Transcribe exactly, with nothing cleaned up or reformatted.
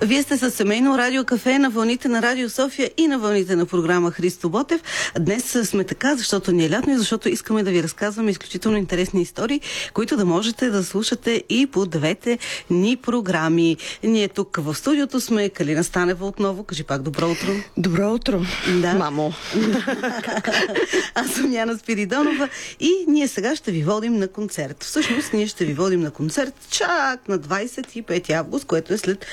Вие сте със семейно радио кафе на вълните на Радио София и на вълните на програма Христо Ботев. Днес сме така, защото ни е лятно и защото искаме да ви разказваме изключително интересни истории, които да можете да слушате и по двете ни програми. Ние тук в студиото сме Калина Станева отново. Кажи пак добро утро. Добро утро, да. мамо. Аз съм Яна Спиридонова и ние сега ще ви водим на концерт. Всъщност ние ще ви водим на концерт чак на двадесет и пети август, което е след